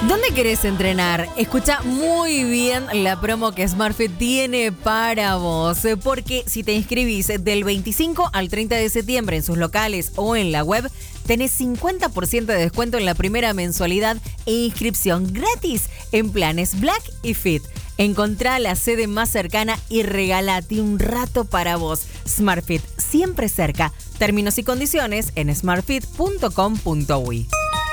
¿Dónde querés entrenar? Escucha muy bien la promo que SmartFit tiene para vos, porque si te inscribís del 25 al 30 de septiembre en sus locales o en la web, tenés 50% de descuento en la primera mensualidad e inscripción gratis en planes Black y Fit. Encontrá la sede más cercana y regálate un rato para vos. SmartFit, siempre cerca. Términos y condiciones en smartfit.com.uy.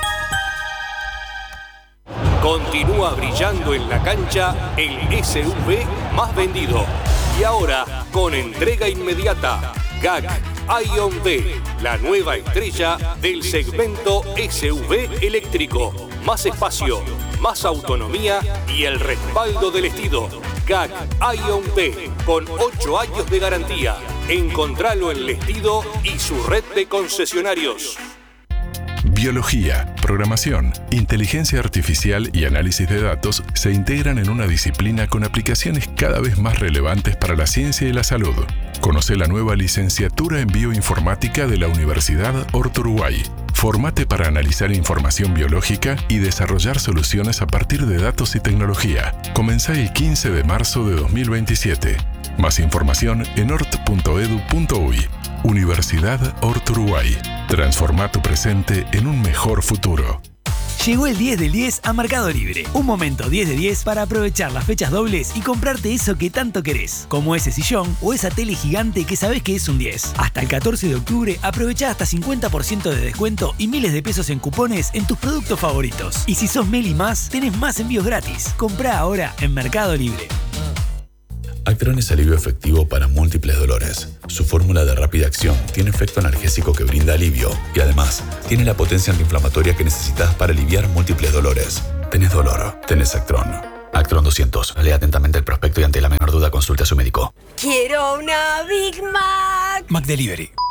Continúa brillando en la cancha el SUV más vendido. Y ahora, con entrega inmediata, GAC Aion D, la nueva estrella del segmento SUV eléctrico. Más espacio, más autonomía y el respaldo del estilo. GAC Aion D, con 8 años de garantía. Encontralo en Lestido y su red de concesionarios. Biología, programación, inteligencia artificial y análisis de datos se integran en una disciplina con aplicaciones cada vez más relevantes para la ciencia y la salud. Conoce la nueva licenciatura en bioinformática de la Universidad Horto Uruguay. Formate para analizar información biológica y desarrollar soluciones a partir de datos y tecnología. Comenzá el 15 de marzo de 2027. Más información en hort.edu.uy. Universidad Horto Uruguay. Transforma tu presente en un mejor futuro. Llegó el 10 del 10 a Mercado Libre. Un momento 10 de 10 para aprovechar las fechas dobles y comprarte eso que tanto querés. Como ese sillón o esa tele gigante que sabés que es un 10. Hasta el 14 de octubre aprovechá hasta 50% de descuento y miles de pesos en cupones en tus productos favoritos. Y si sos Meli Más, tenés más envíos gratis. Comprá ahora en Mercado Libre. Actron es alivio efectivo para múltiples dolores. Su fórmula de rápida acción tiene efecto analgésico que brinda alivio y además tiene la potencia antiinflamatoria que necesitas para aliviar múltiples dolores. ¿Tenés dolor? Tenés Actron. Actron 200. Lea atentamente el prospecto y ante la menor duda consulte a su médico. ¡Quiero una Big Mac! McDelivery.